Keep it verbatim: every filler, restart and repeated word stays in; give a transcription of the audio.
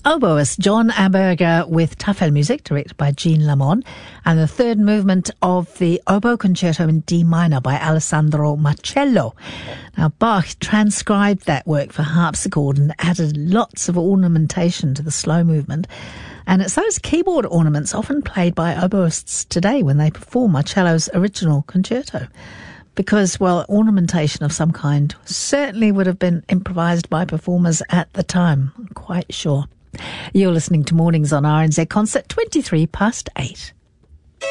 Oboist John Amberger with Tafelmusik, directed by Jean Lamont, and the third movement of the Oboe Concerto in D minor by Alessandro Marcello. Now, Bach transcribed that work for harpsichord and added lots of ornamentation to the slow movement. And it's those keyboard ornaments often played by oboists today when they perform Marcello's original concerto. Because, well, ornamentation of some kind certainly would have been improvised by performers at the time, I'm quite sure. You're listening to Mornings on R N Z Concert, twenty-three past eight.